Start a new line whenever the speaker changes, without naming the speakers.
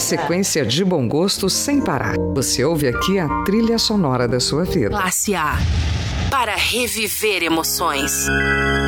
sequência de bom gosto sem parar. Você ouve aqui a trilha sonora da sua vida.
Classe A. Para reviver emoções.